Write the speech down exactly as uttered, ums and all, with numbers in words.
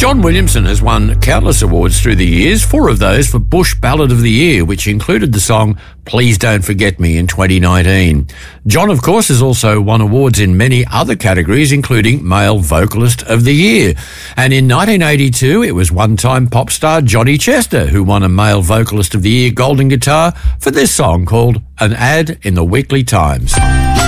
John Williamson has won countless awards through the years, four of those for Bush Ballad of the Year, which included the song Please Don't Forget Me in twenty nineteen. John, of course, has also won awards in many other categories, including Male Vocalist of the Year. And in nineteen eighty-two, it was one-time pop star Johnny Chester who won a Male Vocalist of the Year Golden Guitar for this song called An Ad in the Weekly Times.